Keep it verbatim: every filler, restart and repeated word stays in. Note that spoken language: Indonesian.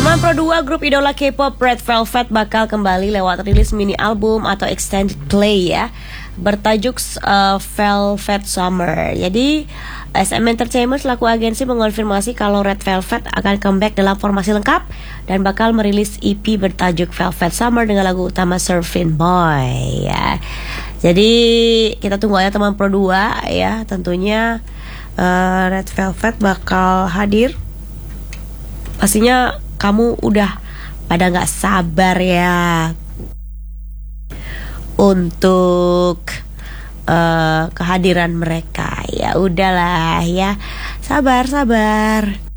Teman Pro dua, grup idola K-pop Red Velvet bakal kembali lewat rilis mini album atau extended play ya, bertajuk uh, Velvet Summer. Jadi S M Entertainment selaku agensi mengonfirmasi kalau Red Velvet akan comeback dalam formasi lengkap dan bakal merilis E P bertajuk Velvet Summer dengan lagu utama Surfing Boy ya. Jadi kita tunggu aja teman Pro dua ya, tentunya uh, Red Velvet bakal hadir. Pastinya kamu udah pada gak sabar ya untuk uh, kehadiran mereka. Ya udahlah ya, sabar sabar.